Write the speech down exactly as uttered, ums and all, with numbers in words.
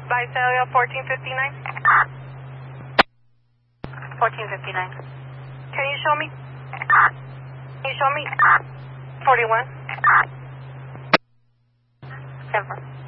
Visalia fourteen fifty-nine. fourteen fifty-nine. Can you show me? Can you show me? forty-one. Seven.